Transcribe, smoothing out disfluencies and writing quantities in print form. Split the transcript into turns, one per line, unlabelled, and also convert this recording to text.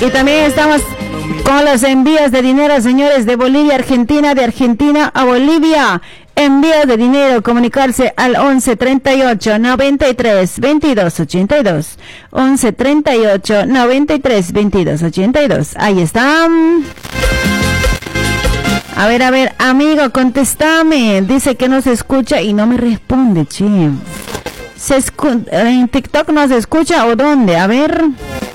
Y también estamos con los envíos de dinero, señores, de Bolivia a Argentina, de Argentina a Bolivia. Envíos de dinero, comunicarse al 11 38 93 22 82. 11 38 93 22 82. Ahí están. A ver, amigo, contéstame. Dice que no se escucha y no me responde, che. ¿En TikTok no se escucha o dónde? A ver.